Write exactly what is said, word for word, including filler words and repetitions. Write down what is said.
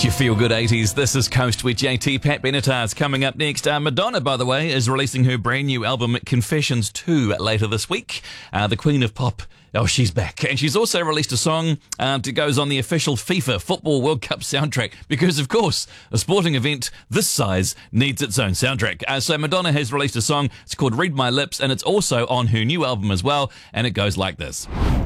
It's your feel-good eighties. This is Coast with J T. Pat Benatar's coming up next. Uh, Madonna, by the way, is releasing her brand new album Confessions two later this week. Uh, the Queen of Pop, oh, she's back. And she's also released a song uh, that goes on the official FIFA Football World Cup soundtrack because, of course, a sporting event this size needs its own soundtrack. Uh, so Madonna has released a song. It's called Read My Lips, and it's also on her new album as well, and it goes like this.